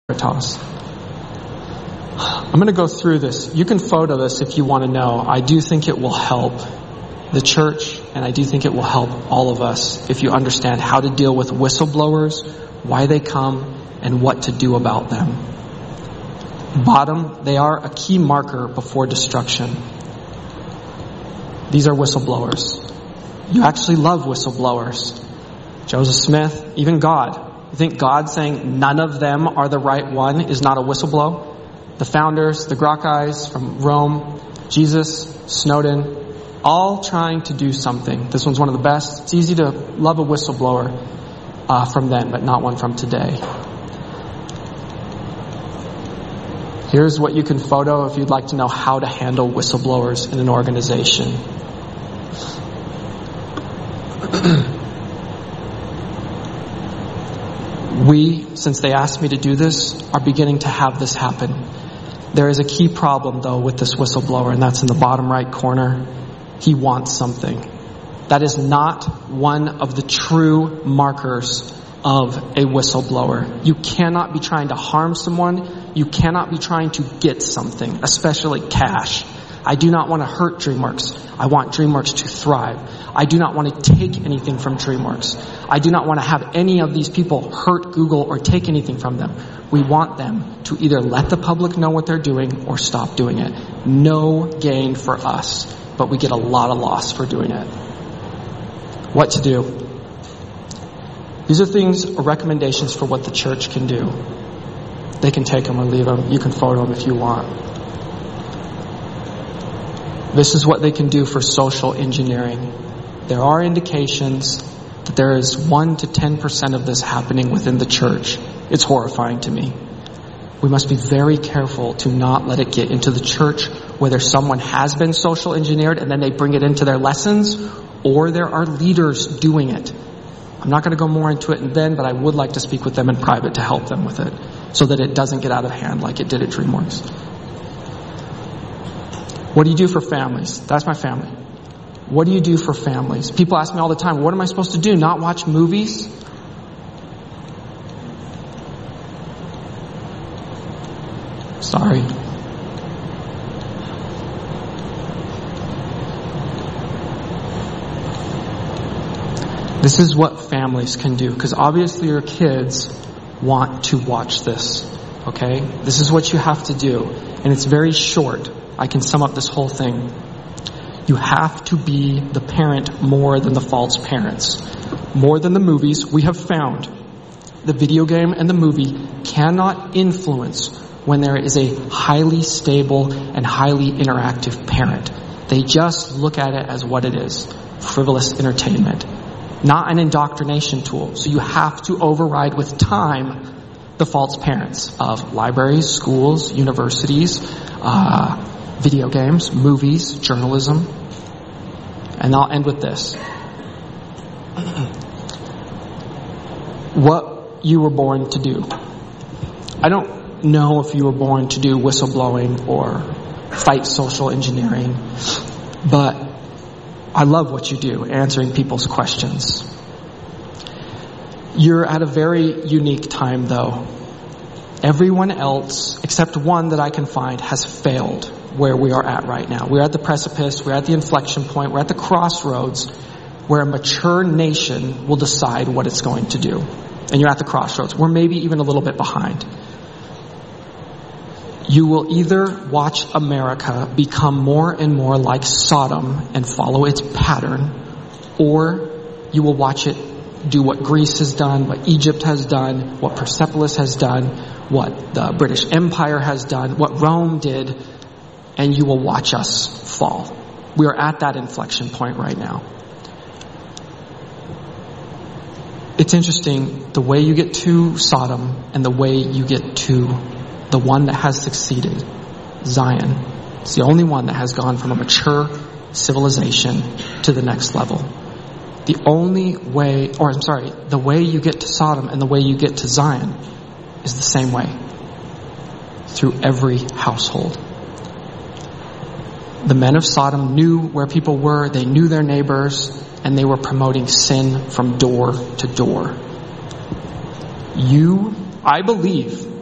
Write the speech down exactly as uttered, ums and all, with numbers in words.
Toss. I'm going to go through this. You can photo this if you want to know. I do think it will help the church, and I do think it will help all of us if you understand how to deal with whistleblowers, why they come, and what to do about them. Bottom, they are a key marker before destruction. These are whistleblowers. You actually love whistleblowers. Joseph Smith, even God. You think God saying none of them are the right one is not a whistleblow? The founders, the Gracchus from Rome, Jesus, Snowden, all trying to do something. This one's one of the best. It's easy to love a whistleblower uh, from then, but not one from today. Here's what you can photo if you'd like to know how to handle whistleblowers in an organization. We, since they asked me to do this, are beginning to have this happen. There is a key problem, though, with this whistleblower, and that's in the bottom right corner. He wants something. That is not one of the true markers of a whistleblower. You cannot be trying to harm someone. You cannot be trying to get something, especially cash. I do not want to hurt DreamWorks. I want DreamWorks to thrive. I do not want to take anything from DreamWorks. I do not want to have any of these people hurt Google or take anything from them. We want them to either let the public know what they're doing or stop doing it. No gain for us, but we get a lot of loss for doing it. What to do? These are things, or recommendations for what the church can do. They can take them or leave them. You can photo them if you want. This is what they can do for social engineering. There are indications that there is one to ten percent of this happening within the church. It's horrifying to me. We must be very careful to not let it get into the church, whether someone has been social engineered and then they bring it into their lessons, or there are leaders doing it. I'm not going to go more into it then, but I would like to speak with them in private to help them with it, so that it doesn't get out of hand like it did at DreamWorks. What do you do for families? That's my family. What do you do for families? People ask me all the time, what am I supposed to do? Not watch movies? Sorry. This is what families can do, because obviously your kids want to watch this. Okay? This is what you have to do. And it's very short. I can sum up this whole thing. You have to be the parent more than the false parents. More than the movies. We have found the video game and the movie cannot influence when there is a highly stable and highly interactive parent. They just look at it as what it is. Frivolous entertainment. Not an indoctrination tool. So you have to override with time the false parents of libraries, schools, universities, uh, video games, movies, journalism. And I'll end with this. What you were born to do. I don't know if you were born to do whistleblowing or fight social engineering, but I love what you do, answering people's questions. You're at a very unique time, though. Everyone else, except one that I can find, has failed where we are at right now. We're at the precipice, we're at the inflection point, we're at the crossroads where a mature nation will decide what it's going to do. And you're at the crossroads. We're maybe even a little bit behind. You will either watch America become more and more like Sodom and follow its pattern, or you will watch it do what Greece has done, what Egypt has done, what Persepolis has done, what the British Empire has done, what Rome did, and you will watch us fall. We are at that inflection point right now. It's interesting, the way you get to Sodom and the way you get to the one that has succeeded, Zion. It's the only one that has gone from a mature civilization to the next level. The only way, or I'm sorry, the way you get to Sodom and the way you get to Zion is the same way. Through every household. The men of Sodom knew where people were, they knew their neighbors, and they were promoting sin from door to door. You, I believe,